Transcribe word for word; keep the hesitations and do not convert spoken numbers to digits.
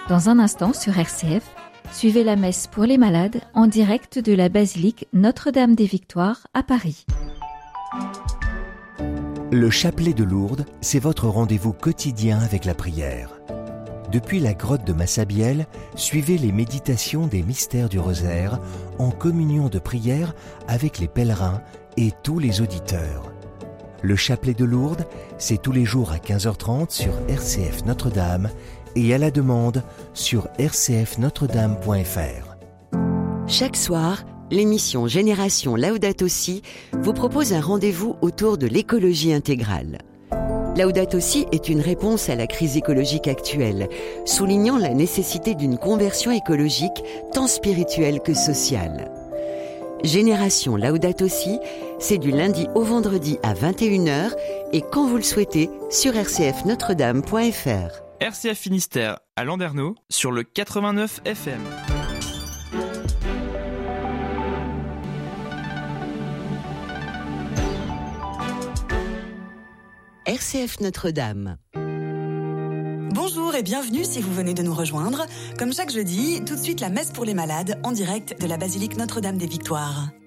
Dans un instant sur R C F, suivez la messe pour les malades en direct de la basilique Notre-Dame des Victoires à Paris. Le chapelet de Lourdes, c'est votre rendez-vous quotidien avec la prière. Depuis la grotte de Massabielle, suivez les méditations des mystères du rosaire en communion de prière avec les pèlerins et tous les auditeurs. Le chapelet de Lourdes, c'est tous les jours à quinze heures trente sur R C F Notre-Dame et à la demande sur r c f notre dame point f r. Chaque soir, l'émission Génération Laudato Si vous propose un rendez-vous autour de l'écologie intégrale. Laudato Si est une réponse à la crise écologique actuelle, soulignant la nécessité d'une conversion écologique tant spirituelle que sociale. Génération Laudato Si, c'est du lundi au vendredi à vingt et une heures et quand vous le souhaitez sur r c f notre dame point f r. R C F Finistère à Landerneau sur le quatre-vingt-neuf F M. R C F Notre-Dame. Bonjour et bienvenue si vous venez de nous rejoindre. Comme chaque jeudi, tout de suite la messe pour les malades en direct de la basilique Notre-Dame des Victoires.